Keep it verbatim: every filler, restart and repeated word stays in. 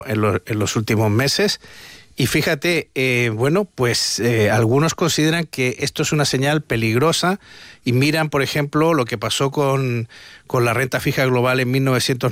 en, lo, en los últimos meses. Y fíjate, eh, bueno, pues eh, algunos consideran que esto es una señal peligrosa y miran, por ejemplo, lo que pasó con, con la renta fija global en mil novecientos